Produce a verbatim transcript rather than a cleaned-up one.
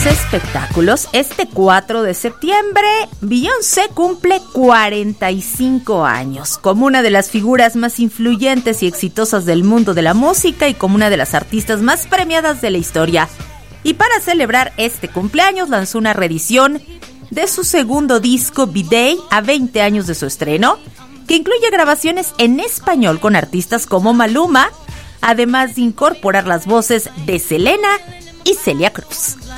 los espectáculos, este cuatro de septiembre, Beyoncé cumple cuarenta y cinco años, como una de las figuras más influyentes y exitosas del mundo de la música y como una de las artistas más premiadas de la historia. Y para celebrar este cumpleaños lanzó una reedición de su segundo disco, B-Day, a veinte años de su estreno, que incluye grabaciones en español con artistas como Maluma, además de incorporar las voces de Selena y Celia Cruz.